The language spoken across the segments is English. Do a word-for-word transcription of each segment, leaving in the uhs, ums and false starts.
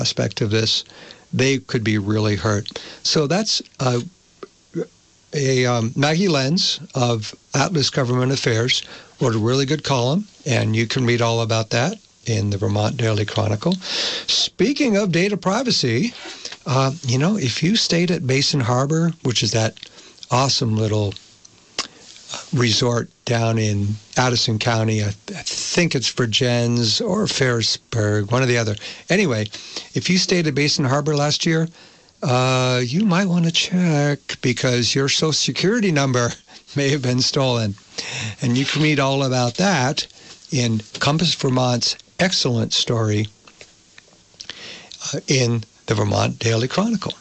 aspect of this, they could be really hurt. So that's uh, a um, Maggie Lenz of Atlas Government Affairs wrote a really good column, and you can read all about that in the Vermont Daily Chronicle. Speaking of data privacy, uh, you know, if you stayed at Basin Harbor, which is that awesome little resort down in Addison County, I, I think it's Virgins or Ferrisburg, one or the other. Anyway, if you stayed at Basin Harbor last year, uh, you might want to check because your Social Security number may have been stolen. And you can read all about that in Compass Vermont's excellent story uh, in the Vermont Daily Chronicle.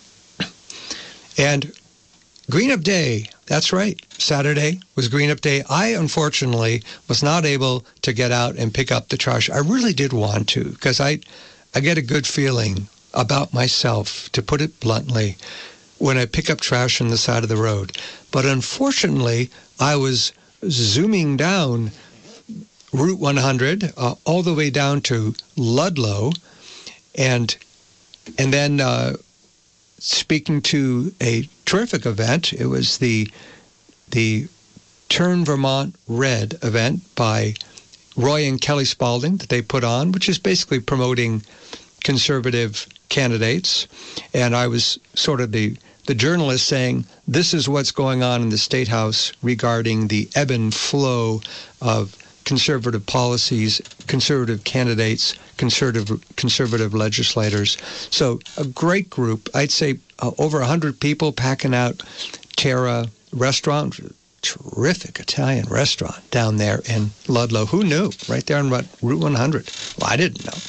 And Green Up Day, that's right. Saturday was Green Up Day. I, unfortunately, was not able to get out and pick up the trash. I really did want to because I, I get a good feeling about myself, to put it bluntly, when I pick up trash on the side of the road. But unfortunately, I was zooming down Route one hundred uh, all the way down to Ludlow, and and then uh, speaking to a terrific event. It was the the Turn Vermont Red event by Roy and Kelly Spalding that they put on, which is basically promoting conservative candidates. And I was sort of the the journalist saying, this is what's going on in the State House regarding the ebb and flow of conservative policies, conservative candidates, conservative conservative legislators. So a great group. I'd say uh, over one hundred people packing out Terra Restaurant, terrific Italian restaurant down there in Ludlow. Who knew? Right there on Route one hundred. Well, I didn't know.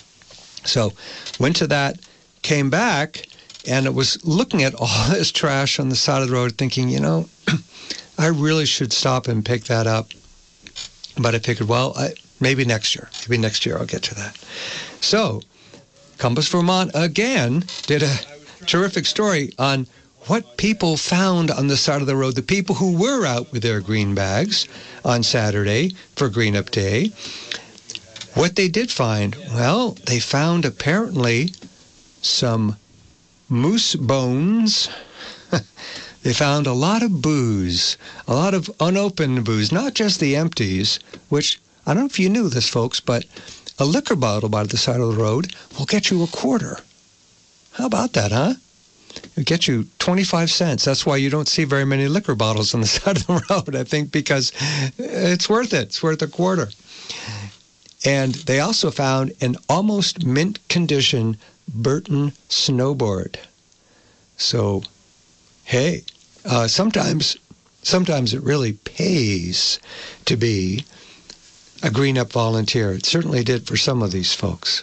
So went to that, came back, and it was looking at all this trash on the side of the road thinking, you know, I really should stop and pick that up. But I figured, well, I, maybe next year. Maybe next year I'll get to that. So Compass Vermont again did a terrific story on what people found on the side of the road, the people who were out with their green bags on Saturday for Green Up Day. What they did find, well, they found apparently some moose bones. They found a lot of booze, a lot of unopened booze, not just the empties, which, I don't know if you knew this, folks, but a liquor bottle by the side of the road will get you a quarter. How about that, huh? It'll get you twenty-five cents. That's why you don't see very many liquor bottles on the side of the road, I think, because it's worth it. It's worth a quarter. And they also found an almost mint condition Burton snowboard. So, hey, uh, sometimes, sometimes it really pays to be a Green Up volunteer. It certainly did for some of these folks.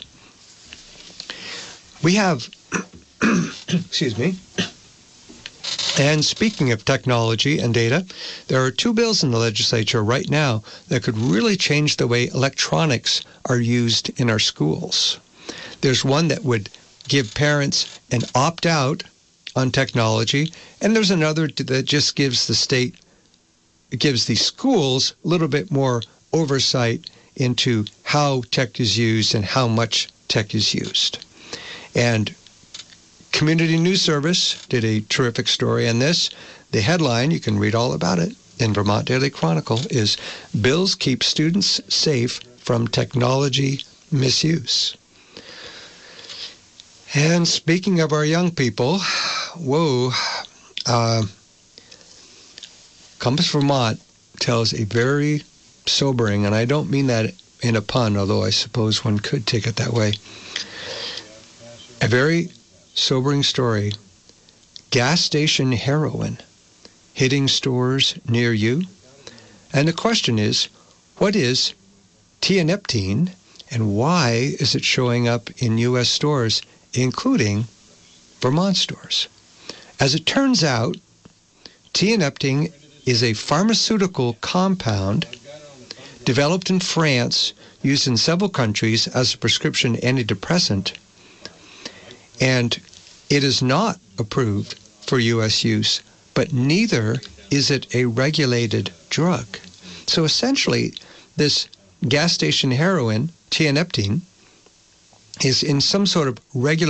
We have, excuse me, and speaking of technology and data, there are two bills in the legislature right now that could really change the way electronics are used in our schools. There's one that would give parents an opt-out on technology, and there's another that just gives the state, gives the schools a little bit more oversight into how tech is used and how much tech is used. And Community News Service did a terrific story on this. The headline, you can read all about it in Vermont Daily Chronicle, is Bills Keep Students Safe from Technology Misuse. And speaking of our young people, whoa, uh, Compass Vermont tells a very sobering, and I don't mean that in a pun, although I suppose one could take it that way, a very sobering story. Gas station heroin hitting stores near you. And the question is, what is tianeptine and why is it showing up in U S stores, including Vermont stores? As it turns out, tianeptine is a pharmaceutical compound developed in France, used in several countries as a prescription antidepressant, and it is not approved for U S use, but neither is it a regulated drug. So essentially, this gas station heroin, tianeptine, is in some sort of regular